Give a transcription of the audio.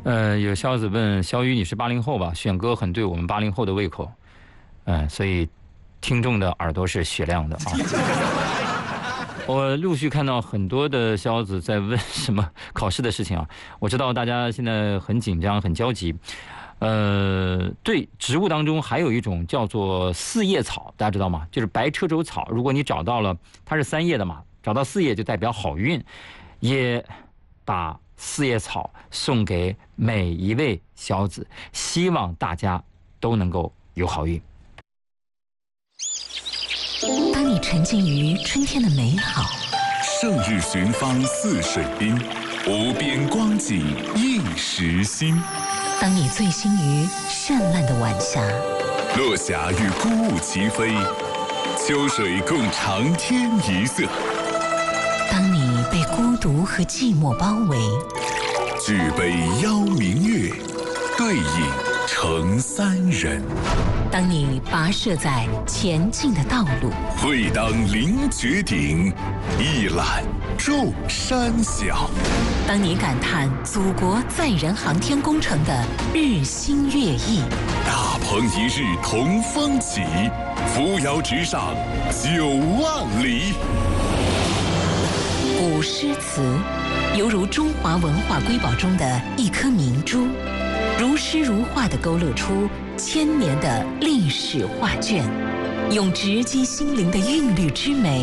有肖子问肖宇，你是80后吧？选歌很对我们80后的胃口，所以听众的耳朵是雪亮的啊。我陆续看到很多的肖子在问什么考试的事情啊，我知道大家现在很紧张、很焦急。对，植物当中还有一种叫做四叶草，大家知道吗？就是白车轴草。如果你找到了，它是3叶的嘛，找到4叶就代表好运。也把四叶草送给每一位小子，希望大家都能够有好运。 当你沉浸于春天的美好， 胜日寻芳泗水滨，无边光景映时心。 当你醉心于绚烂的晚霞， 落霞与孤鹜齐飞，秋水共长天一色。 当你被孤独和寂寞包围， 举杯邀明月，对影成3人。 当你跋涉在前进的道路， 会当凌绝顶，一览众山小。 当你感叹祖国载人航天工程的日新月异， 大鹏一日同风起，扶摇直上9万里。 古诗词犹如中华文化瑰宝中的一颗明珠，如诗如画地勾勒出1000年的历史画卷，用直击心灵的韵律之美